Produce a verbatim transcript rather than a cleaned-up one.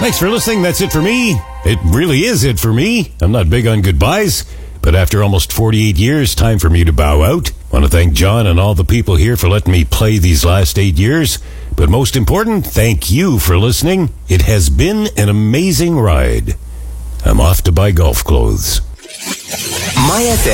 Thanks for listening. That's it for me. It really is it for me. I'm not big on goodbyes, but after almost forty-eight years, time for me to bow out. I want to thank John and all the people here for letting me play these last eight years. But most important, thank you for listening. It has been an amazing ride. I'm off to buy golf clothes. My F M.